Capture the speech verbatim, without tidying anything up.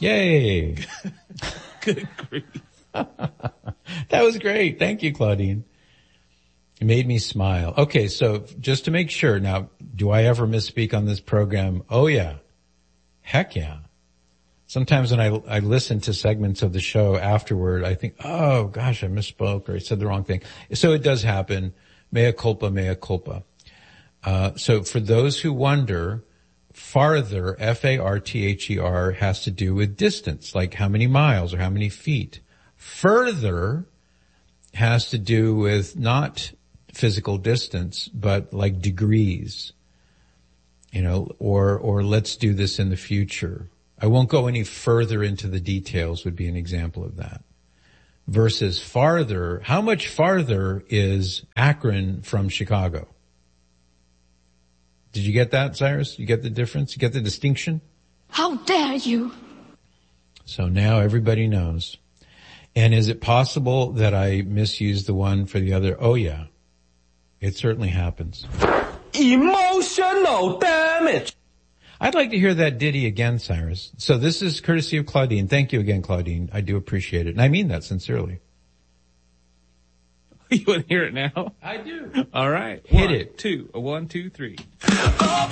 Yay. Good grief. That was great. Thank you, Claudine. It made me smile. Okay, so just to make sure, now, do I ever misspeak on this program? Oh yeah. Heck yeah. Sometimes when I, I listen to segments of the show afterward, I think, oh gosh, I misspoke or I said the wrong thing. So it does happen. Mea culpa, mea culpa. Uh, so for those who wonder, farther, F A R T H E R, has to do with distance, like how many miles or how many feet. Further has to do with not physical distance, but like degrees, you know, or, or let's do this in the future. I won't go any further into the details would be an example of that. Versus farther, how much farther is Akron from Chicago? Did you get that, Cyrus? You get the difference? You get the distinction? How dare you? So now everybody knows. And is it possible that I misused the one for the other? Oh yeah. It certainly happens. Emotional damage. I'd like to hear that ditty again, Cyrus. So this is courtesy of Claudine. Thank you again, Claudine. I do appreciate it. And I mean that sincerely. You want to hear it now? I do. All right. Hit one, it. Two, a one, two, three. Oh,